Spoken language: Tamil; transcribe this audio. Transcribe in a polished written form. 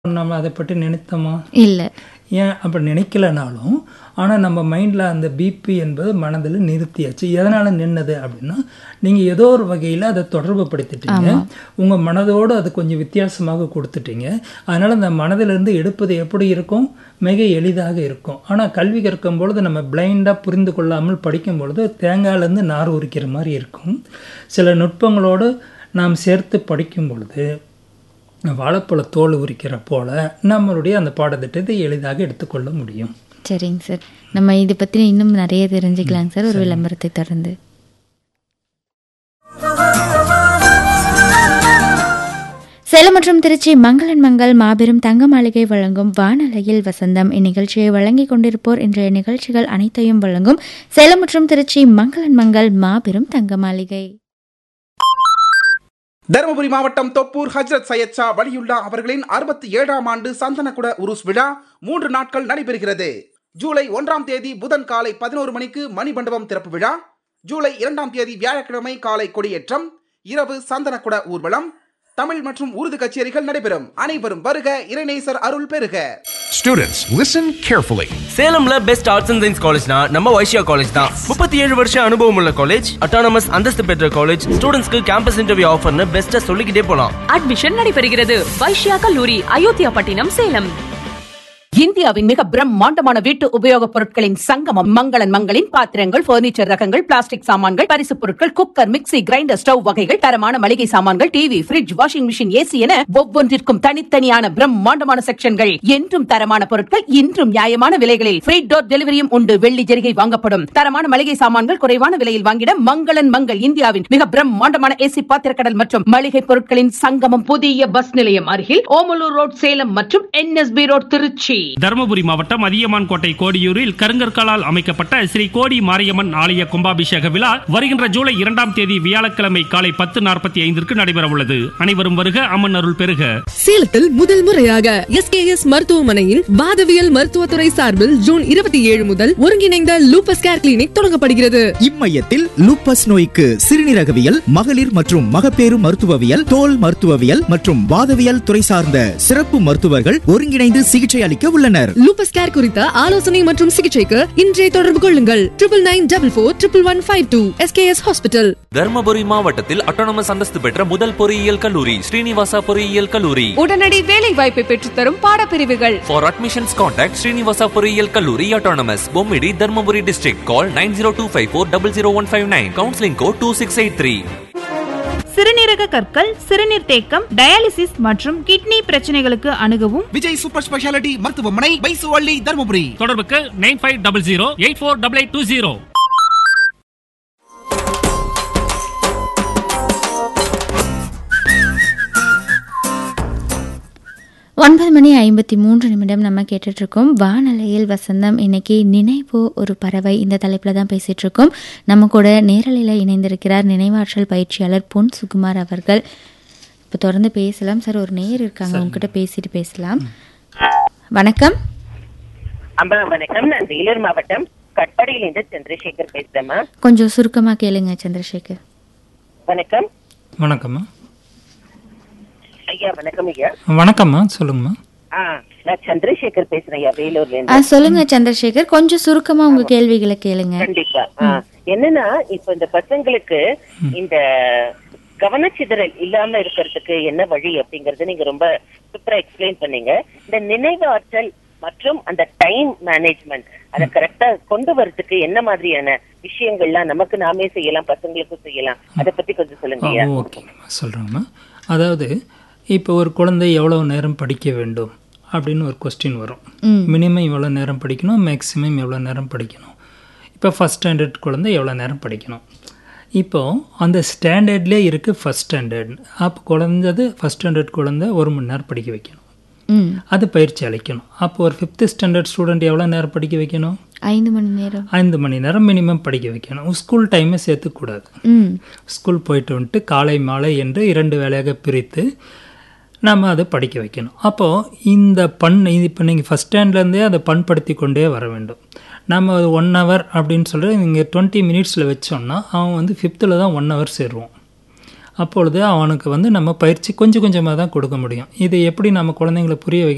நம்ம அதை பற்றி நினைத்தோமா? இல்ல. ஏன் அப்படி நினைக்கலனாலும், ஆனால் நம்ம மைண்டில் அந்த பிபி என்பது மனதில் நிறுத்தியாச்சு. எதனால் நின்னது அப்படின்னா, நீங்கள் ஏதோ ஒரு வகையில் அதை தொடர்பு படுத்திட்டீங்க. உங்கள் மனதோடு அது கொஞ்சம் வித்தியாசமாக கொடுத்துட்டீங்க. அதனால் அந்த மனதிலிருந்து எடுப்பது எப்படி இருக்கும்? மிக எளிதாக இருக்கும். ஆனால் கல்வி கற்கும் பொழுது நம்ம பிளைண்டாக புரிந்து கொள்ளாமல் படிக்கும் பொழுது தேங்காயிலேருந்து நார் உரிக்கிற மாதிரி இருக்கும். சில நுட்பங்களோடு நாம் சேர்த்து படிக்கும் பொழுது வாழைப்பழ தோல் உரிக்கிற போல நம்மளுடைய அந்த பாடத்திட்டத்தை எளிதாக எடுத்துக்கொள்ள முடியும். சரிங்க சார். நம்ம இதை பற்றி இன்னும் நிறைய தெரிஞ்சுக்கலாங்க சார், ஒரு விளம்பரத்தை தொடர்ந்து. சேலம் மற்றும் திருச்சி மங்களன் மங்கள் மாபெரும் தங்க மாளிகை வழங்கும் வானலையில் வசந்தம் இந்நிகழ்ச்சியை வழங்கிக் கொண்டிருப்போர் இன்றைய நிகழ்ச்சிகள் அனைத்தையும் வழங்கும் சேலம் மற்றும் திருச்சி மங்களன் மங்கள் மாபெரும் தங்க மாளிகை. தருமபுரி மாவட்டம் தொப்பூர் ஹஜ்ரத் சையத் ஷா வலியுல்லா அவர்களின் 67ஆம் ஆண்டு சந்தனக்குட உருஸ் விழா 3 நாட்கள் நடைபெறுகிறது. ஜூலை 1ஆம் தேதி புதன் காலை 11 மணிக்கு மணிமண்டபம் திறப்பு விழா, ஜூலை 2ஆம் தேதி வியாழக்கிழமை காலை கொடியேற்றம், இரவு சந்தனக்குட ஊர்வலம், தமிழ் மற்றும் உருது கச்சேரிகள் நடைபெறும். அனைவரும் வருக, இறைநேசர் அருள் பெறுக. Students, listen carefully. சேலம்ல best arts and science காலேஜ்னா நம்ம வைஷ்யா காலேஜ் தான். 37 வருஷம் அனுபவம் உள்ள காலேஜ், அட்டானமஸ் அந்தஸ்து பெற்ற காலேஜ், ஸ்டூடெண்ட்ஸ்க்கு கேம்பஸ் இன்டர்வியூ ஆஃபர்னு பெஸ்ட்டா சொல்லிக்கிட்டே போலாம். அட்மிஷன் நடைபெறுகிறது. வைஷ்யா கல்லூரி, அயோத்தியா பட்டினம், சேலம். இந்தியாவின் மிக பிரம்மாண்டமான வீட்டு உபயோகப் பொருட்களின் சங்கமம் மங்களன் மங்களின் பாத்திரங்கள், பர்னிச்சர் ரகங்கள், பிளாஸ்டிக் சாமான்கள், பரிசு பொருட்கள், குக்கர், மிக்ஸி, கிரைண்டர், ஸ்டவ் வகைகள், தரமான மளிகை சாமான்கள், TV, fridge, washing machine, AC என ஒவ்வொன்றிற்கும் தனித்தனியான பிரம்மாண்டமான செக்ஷன்கள். என்றும் தரமான பொருட்கள், இன்றும் நியாயமான விலைகளில் ஃப்ரீ டோர் டெலிவரியும் உண்டு. வெள்ளி ஜெரிகை வாங்கப்படும். தரமான மளிகை சாமான்கள் குறைவான விலையில் வாங்கிட மங்களன் மங்கள். இந்தியாவின் மிக பிரம்மாண்டமான ஏசி பாத்திரக்கடல் மற்றும் மளிகை பொருட்களின் சங்கமம். புதிய பஸ் நிலையம் அருகில் ஓமலூர் ரோட், சேலம் மற்றும் NSB ரோட், திருச்சி. தருமபுரி மாவட்டம் அதியமான் கோட்டை கோடியூரில் கருங்கற்களால் அமைக்கப்பட்ட ஸ்ரீ கோடி மாரியம்மன் ஆலய கும்பாபிஷேக விழா வருகின்ற ஜூலை 2ஆம் தேதி வியாழக்கிழமை காலை 10:45 நடைபெற உள்ளது. அனைவரும் வருக, அம்மன் அருள் பெறுக. சேலத்தில் முதல் முறையாக SKS மருத்துவமனையின் வாதவியல் மருத்துவத்துறை சார்பில் ஜூன் 27 முதல் ஒருங்கிணைந்த லூபஸ் கேர் கிளினிக் தொடங்கப்படுகிறது. இம்மையத்தில் லூபஸ் நோய்க்கு சிறுநீரகவியல், மகளிர் மற்றும் மகப்பேறு மருத்துவவியல், தோல் மருத்துவவியல் மற்றும் வாதவியல் துறை சார்ந்த சிறப்பு மருத்துவர்கள் ஒருங்கிணைந்து சிகிச்சை அளிக்க உள்ளனர். லூபஸ் கேர் குறித்த ஆலோசனை மற்றும் சிகிச்சைக்கு இன்றைய தொடர்பு கொள்ளுங்கள் 99441152 SKS ஹாஸ்பிட்டல். தர்மபுரி மாவட்டத்தில் அட்டானமஸ் அந்தஸ்து பெற்ற முதல் பொறியியல் கல்லூரி ஸ்ரீனிவாசா பொறியியல் கல்லூரி. உடனடி வேலை வாய்ப்பை பெற்றுத்தரும் பாடப்பிரிவுகள். For admissions contact ஸ்ரீனிவாசா பொறியியல் கல்லூரி autonomous, Bommidi, Dharmapuri district. Call 9025400159. Counseling code 2683. சிறுநீரக கற்கள், சிறுநீர் தேக்கம், டயாலிசிஸ் மற்றும் கிட்னி பிரச்சனைகளுக்கு அணுகவும் விஜய் சூப்பர் ஸ்பெஷாலிட்டி மருத்துவமனை, பைசுவள்ளி, தர்மபுரி. தொடர்புக்கு 9500848820. 9:53 நம்ம கேட்டுட்டு இருக்கோம் வானலையில் வசந்தம். இன்னைக்கு நினைவு ஒரு பறவை இந்த தலைப்பில் தான் பேசிட்டு இருக்கோம். நம்ம கூட நேரலையில் இணைந்திருக்கிறார் நினைவாற்றல் பயிற்சியாளர் பொன் சுகுமார் அவர்கள். இப்போ தொடர்ந்து பேசலாம் சார். ஒரு நேயர் இருக்காங்க, உங்ககிட்ட பேசிட்டு பேசலாம். வணக்கம். வணக்கம், நான் வேலூர் மாவட்டம் கட்பாடியிலிருந்து சந்திரசேகர் பேசுறேம்மா. கொஞ்சம் சுருக்கமா கேளுங்க சந்திரசேகர். வணக்கம். வணக்கம்மா. ஐயா வணக்கம். ஐயா வணக்கம்மா, சொல்லுங்கம்மா. நான் சந்திரசேகர் பேசுறேன் ஐயா, வேலூர்ல இருந்து. சொல்லுங்க சந்திரசேகர், கொஞ்சம் சுருக்கமா உங்க கேள்விகளை கேளுங்க. கண்டிப்பா. என்னன்னா, இப்ப இந்த பசங்களுக்கு இந்த கவனச்சிதறல் இல்லாம இருக்கிறதுக்கு என்ன வழி அப்படிங்கறது நீங்க ரொம்ப சூப்பரா எக்ஸ்பிளைன் பண்ணீங்க. இந்த நினைவு ஆற்றல் மற்றும் அந்த டைம் மேனேஜ்மெண்ட் அதை கரெக்டா கொண்டு வரதுக்கு என்ன மாதிரியான விஷயங்கள்லாம் நமக்கு நாமே செய்யலாம், பசங்களுக்கும் செய்யலாம், அதை பத்தி கொஞ்சம் சொல்லுங்க. ஓகேம்மா, சொல்றேம்மா. அதாவது இப்போ ஒரு குழந்தை எவ்வளவு நேரம் படிக்க வேண்டும் அப்படின்னு ஒரு கொஸ்டின் வரும். மினிமம் எவ்வளோ நேரம் படிக்கணும், மேக்ஸிமம் எவ்வளோ நேரம் படிக்கணும். இப்போ ஃபஸ்ட் ஸ்டாண்டர்ட் குழந்தை எவ்வளோ நேரம் படிக்கணும். இப்போது அந்த ஸ்டாண்டர்ட்லேயே இருக்குது ஃபஸ்ட் ஸ்டாண்டர்ட். அப்போ குழந்தை ஃபஸ்ட் ஸ்டாண்டர்ட் குழந்தை 1 மணி நேரம் படிக்க வைக்கணும், அது பயிற்சி அளிக்கணும். அப்போ ஒரு 5th ஸ்டாண்டர்ட் ஸ்டூடெண்ட் எவ்வளோ நேரம் படிக்க வைக்கணும்? 5 மணி நேரம். 5 மணி நேரம் மினிமம் படிக்க வைக்கணும். ஸ்கூல் டைமை சேர்த்துக்கூடாது. ஸ்கூல் போயிட்டு வந்துட்டு காலை மாலை என்று 2 வேளையாக பிரித்து நம்ம அதை படிக்க வைக்கணும். அப்போது இந்த இப்போ நீங்கள் ஃபஸ்ட் ஸ்டாண்ட்லேருந்தே அதை பண்படுத்தி கொண்டே வர வேண்டும். நம்ம 1 hour அப்படின்னு சொல்லிட்டு நீங்கள் 20 minutesல வச்சோம்னா அவன் வந்து 5th தான் 1 hour சேருவான். அப்பொழுது அவனுக்கு வந்து நம்ம பயிற்சி கொஞ்சம் கொஞ்சமாக தான் கொடுக்க முடியும். இதை எப்படி நம்ம குழந்தைங்களை புரிய வைக்க